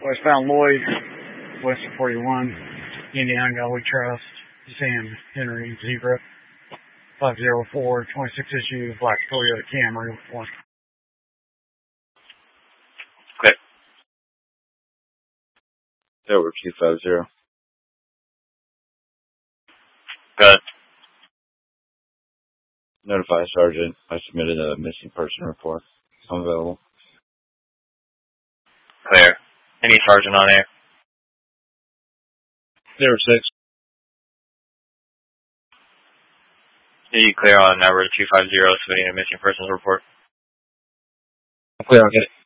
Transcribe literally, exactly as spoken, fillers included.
Westbound Lloyd, west of forty-one, Indiana We Trust, Sam Henry Zebra, five zero four, twenty-six issue, black Toyota Camry. One. Clear. Over two five zero. Good. Notify Sergeant. I submitted a missing person report. I'm available. Clear. Any sergeant on air? Zero six. Are you clear on number two five zero submitting a missing persons report? Clear, I'll get it.